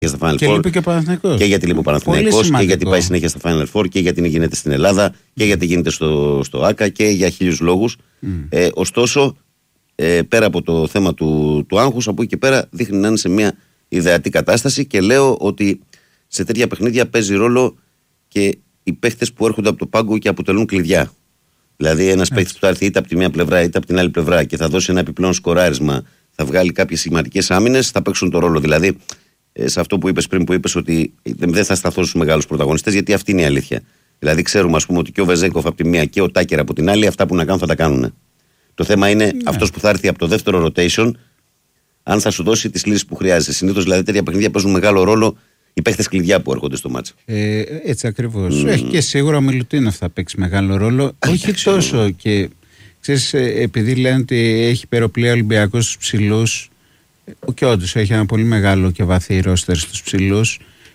στα Final Four. Και λείπει και ο Παναθηναϊκός. Και γιατί λείπει ο Παναθηναϊκός και γιατί πάει συνέχεια στα Final Four και γιατί γίνεται στην Ελλάδα και γιατί γίνεται στο ΆΚΑ και για 1000 λόγους. Ωστόσο, πέρα από το θέμα του άγχους, από εκεί και πέρα δείχνει να είναι σε μια ιδεατή κατάσταση και λέω ότι σε τέτοια παιχνίδια παίζει ρόλο και οι παίχτες που έρχονται από το πάγκο και αποτελούν κλειδιά. Δηλαδή, ένας παίχτης που θα έρθει είτε από τη μία πλευρά είτε από την άλλη πλευρά και θα δώσει ένα επιπλέον σκοράρισμα, θα βγάλει κάποιες σημαντικές άμυνες, θα παίξουν το ρόλο. Δηλαδή, σε αυτό που είπες πριν, που είπες ότι δεν θα σταθώ στους μεγάλους πρωταγωνιστές, γιατί αυτή είναι η αλήθεια. Δηλαδή, ξέρουμε, ας πούμε, ότι και ο Βεζέγκοφ από τη μία και ο Τάκερ από την άλλη, αυτά που να κάνουν θα τα κάνουν. Το θέμα είναι αυτός που θα έρθει από το δεύτερο rotation, αν θα σου δώσει τις λύσεις που χρειάζεσαι. Συνήθως, δηλαδή, τέτοια παιχνίδια παίζουν μεγάλο ρόλο οι παίχτες κλειδιά που έρχονται στο μάτσο. Έτσι ακριβώς. Έχει και σίγουρα ο Μιλουτίνοφ θα παίξει μεγάλο ρόλο. Όχι τόσο και. Ξέρεις, επειδή λένε ότι έχει υπεροπλία ο Ολυμπιακός στους ψηλούς, και όντως έχει ένα πολύ μεγάλο και βαθύ ρόστερ στους ψηλούς,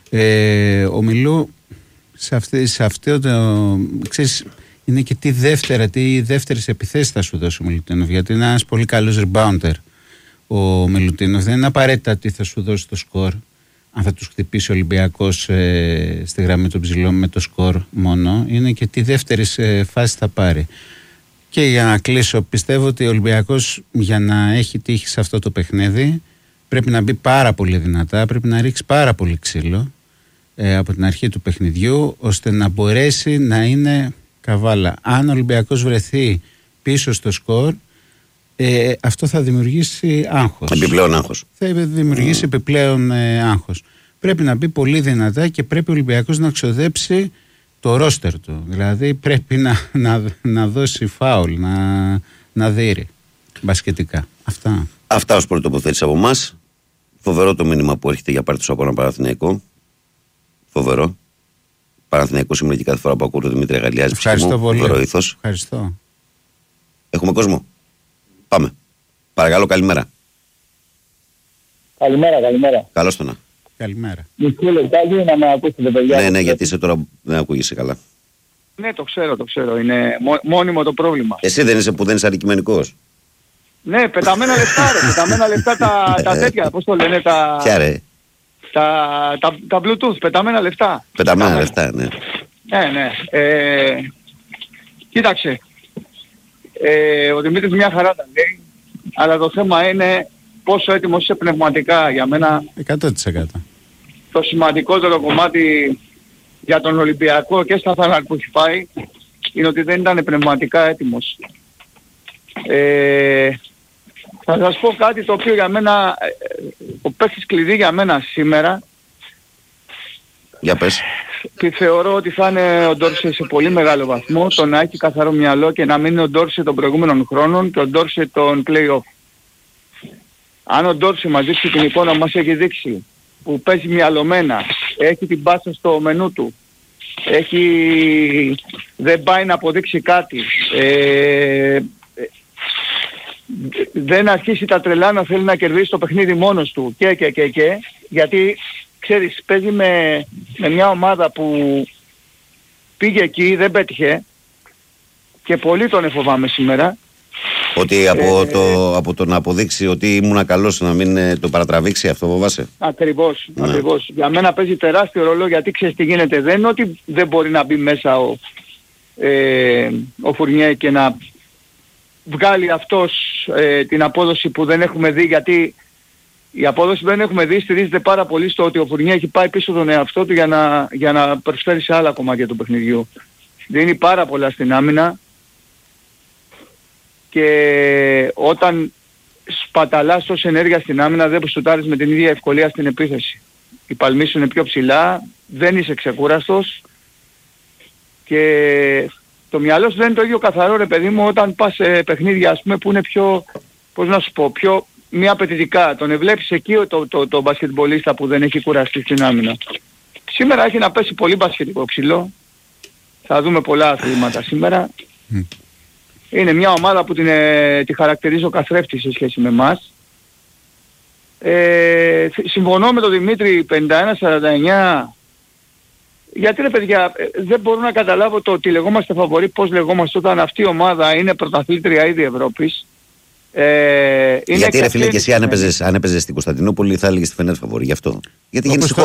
ο Μιλού σε αυτό το. Ξέρεις, είναι και τι δεύτερες επιθέσεις θα σου δώσει ο Μιλουτίνοφ, γιατί είναι ένας πολύ καλός rebounder ο Μιλουτίνοφ. Δεν είναι απαραίτητα τι θα σου δώσει το σκορ, αν θα τους χτυπήσει ο Ολυμπιακός στη γραμμή των ψηλών με το σκορ μόνο, είναι και τι δεύτερες φάσεις θα πάρει. Και για να κλείσω, πιστεύω ότι ο Ολυμπιακός για να έχει τύχει σε αυτό το παιχνίδι πρέπει να μπει πάρα πολύ δυνατά, πρέπει να ρίξει πάρα πολύ ξύλο από την αρχή του παιχνιδιού, ώστε να μπορέσει να είναι καβάλα. Αν ο Ολυμπιακός βρεθεί πίσω στο σκορ, αυτό θα δημιουργήσει άγχος. Επιπλέον άγχος. Θα δημιουργήσει επιπλέον άγχος. Πρέπει να μπει πολύ δυνατά και πρέπει ο Ολυμπιακός να ξοδέψει το ρόστερ του. Δηλαδή πρέπει να δώσει φάουλ, να δείρει μπασκετικά. Αυτά ως πρώτη τοποθέτηση από εμάς. Φοβερό το μήνυμα που έρχεται για πάρτι από ένα Παναθηναϊκό. Φοβερό. Παναθηναϊκός ήμουν και κάθε φορά που ακούω τον Δημήτρη Αγαλιάζη. Ευχαριστώ πολύ. Φοβερό ήθος. Ευχαριστώ. Έχουμε κόσμο. Πάμε. Παρακαλώ, καλημέρα. Καλημέρα. Καλώς το να. Καλημέρα. Μισό λεπτάκι να με ακούσετε, παιδιά. Ναι, γιατί είσαι τώρα δεν ακούγεσαι καλά. Ναι, το ξέρω. Είναι μόνιμο το πρόβλημα. Εσύ δεν είσαι που δεν είσαι αντικειμενικός. Ναι, πεταμένα λεφτά ρε. Πεταμένα λεφτά τα τέτοια, πώς το λένε, Ποια ρε? τα Bluetooth, πεταμένα λεφτά. Πεταμένα λεφτά, ναι. Ναι. Κοίταξε. Ο Δημήτρης μια χαρά τα λέει, αλλά το θέμα είναι πόσο έτοιμος είσαι πνευματικά. Για μένα 100%. το σημαντικότερο κομμάτι για τον Ολυμπιακό και στα Final που έχει πάει είναι ότι δεν ήταν πνευματικά έτοιμος. Θα σας πω κάτι το οποίο για μένα, ο παίκτης κλειδί για μένα σήμερα, Για πες. και θεωρώ ότι θα είναι ο Ντόρσε σε πολύ μεγάλο βαθμό, το να έχει καθαρό μυαλό και να μην είναι ο Ντόρσε των προηγούμενων χρόνων και ο Ντόρσε των play-off. Αν ο Ντόρσε μας δείξει την εικόνα που μας έχει δείξει, που παίζει μυαλωμένα, έχει την πάσα στο μενού του, δεν πάει να αποδείξει κάτι, δεν αρχίσει τα τρελά να θέλει να κερδίσει το παιχνίδι μόνος του και γιατί ξέρεις, παίζει με μια ομάδα που πήγε εκεί, δεν πέτυχε και πολύ τον εφοβάμαι σήμερα. Ότι από το να αποδείξει ότι ήμουν καλός να μην το παρατραβήξει, αυτό φοβάσαι. Ακριβώς. Για μένα παίζει τεράστιο ρόλο, γιατί ξέρεις τι γίνεται. Δεν είναι ότι δεν μπορεί να μπει μέσα ο Φουρνιέ και να βγάλει αυτός την απόδοση που δεν έχουμε δει, γιατί η απόδοση που δεν έχουμε δει στηρίζεται πάρα πολύ στο ότι ο Φουρνιέ έχει πάει πίσω τον εαυτό του για να προσφέρει σε άλλα κομμάτια του παιχνιδιού. Δίνει πάρα πολλά στην άμυνα και όταν σπαταλάς τόση ενέργεια στην άμυνα δεν σουτάρεις με την ίδια ευκολία στην επίθεση. Οι παλμοί σου είναι πιο ψηλά, δεν είσαι ξεκούραστος και το μυαλό σου δεν είναι το ίδιο καθαρό ρε παιδί μου όταν πας σε παιχνίδια ας πούμε που είναι πιο, πώς να σου πω, πιο μη απαιτητικά. Τον βλέπεις εκεί το μπασκετμπολίστα που δεν έχει κουραστεί στην άμυνα. Σήμερα έχει να πέσει πολύ μπασκετικό ξύλο. Θα δούμε πολλά αθλήματα σήμερα. Είναι μια ομάδα που τη χαρακτηρίζω καθρέφτη σε σχέση με εμάς. Συμφωνώ με τον Δημήτρη 51-49. Γιατί ρε παιδιά, δεν μπορώ να καταλάβω το ότι λεγόμαστε φαβορί, πώς λεγόμαστε όταν αυτή η ομάδα είναι πρωταθλήτρια ήδη Ευρώπης. Γιατί ρε φίλε και εσύ αν έπαιζες στην Κωνσταντινούπολη θα έλεγες στη Φενέρ φαβορί, γι' αυτό. Γιατί